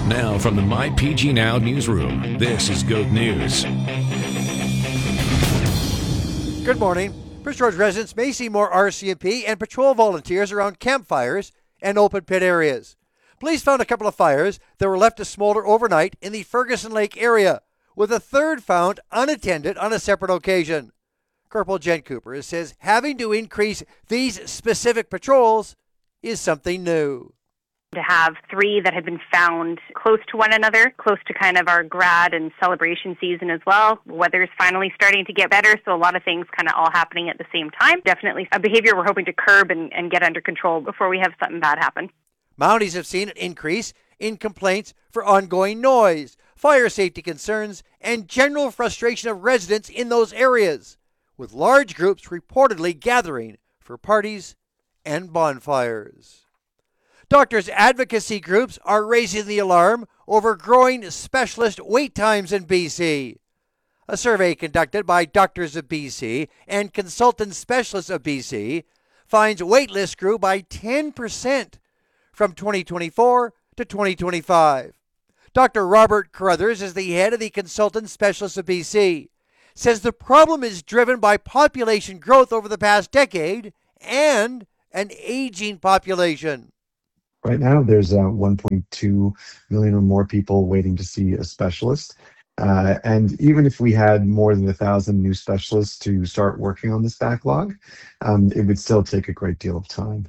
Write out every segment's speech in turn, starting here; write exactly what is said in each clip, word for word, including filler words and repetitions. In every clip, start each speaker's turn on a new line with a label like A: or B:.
A: Now from the My P G Now newsroom, this is Goat News.
B: Good morning. Prince George residents may see more R C M P and patrol volunteers around campfires and open pit areas. Police found a couple of fires that were left to smolder overnight in the Ferguson Lake area, with a third found unattended on a separate occasion. Corporal Jen Cooper says having to increase these specific patrols is something new.
C: To have three that had been found close to one another, close to kind of our grad and celebration season as well. Weather's finally starting to get better, so a lot of things kind of all happening at the same time. Definitely a behavior we're hoping to curb and, and get under control before we have something bad happen.
B: Mounties have seen an increase in complaints for ongoing noise, fire safety concerns, and general frustration of residents in those areas, with large groups reportedly gathering for parties and bonfires. Doctors' advocacy groups are raising the alarm over growing specialist wait times in B C. A survey conducted by Doctors of B C and Consultant Specialists of B C finds wait lists grew by ten percent from twenty twenty-four to twenty twenty-five. Doctor Robert Carruthers is the head of the Consultant Specialists of B C, says the problem is driven by population growth over the past decade and an aging population.
D: Right now, there's uh, one point two million or more people waiting to see a specialist. Uh, and even if we had more than a thousand new specialists to start working on this backlog, um, it would still take a great deal of time.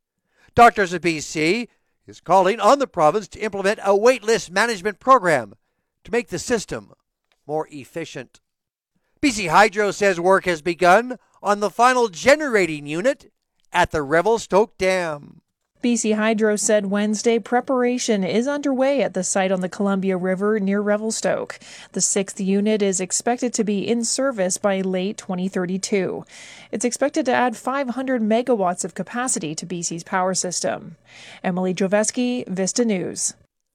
B: Doctors of B C is calling on the province to implement a waitlist management program to make the system more efficient. B C Hydro says work has begun on the final generating unit at the Revelstoke Dam.
E: B C Hydro said Wednesday preparation is underway at the site on the Columbia River near Revelstoke. The sixth unit is expected to be in service by late twenty thirty-two. It's expected to add five hundred megawatts of capacity to B C's power system. Emily Joveski, Vista News.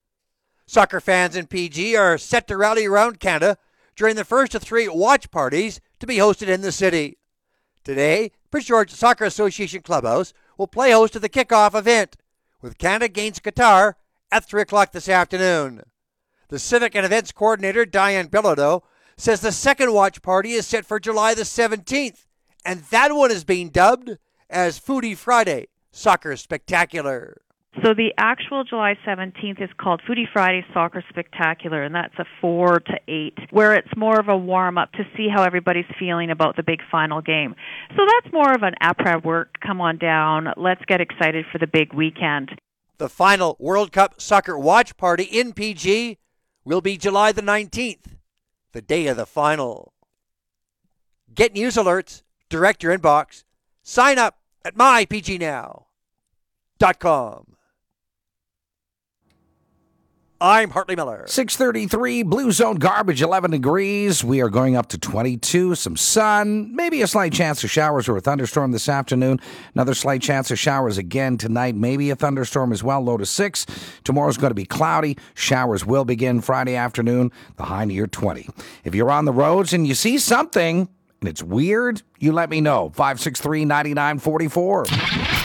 B: Soccer fans in P G are set to rally around Canada during the first of three watch parties to be hosted in the city. Today, Prince George Soccer Association Clubhouse will play host to the kickoff event, with Canada against Qatar at three o'clock this afternoon. The Civic and Events Coordinator, Diane Bilodeau, says the second watch party is set for July the seventeenth, and that one is being dubbed as Foodie Friday Soccer Spectacular.
F: So the actual July seventeenth is called Foodie Friday Soccer Spectacular, and that's a four to eight, where it's more of a warm-up to see how everybody's feeling about the big final game. So that's more of an après work, come on down, let's get excited for the big weekend.
B: The final World Cup Soccer Watch Party in P G will be July the nineteenth, the day of the final. Get news alerts, direct your inbox, sign up at my p g now dot com. I'm Hartley Miller.
G: six thirty-three, Blue Zone Garbage, eleven degrees. We are going up to twenty-two, some sun, maybe a slight chance of showers or a thunderstorm this afternoon. Another slight chance of showers again tonight, maybe a thunderstorm as well, low to six. Tomorrow's going to be cloudy. Showers will begin Friday afternoon, the high near twenty. If you're on the roads and you see something and it's weird, you let me know. five six three, nine nine four four.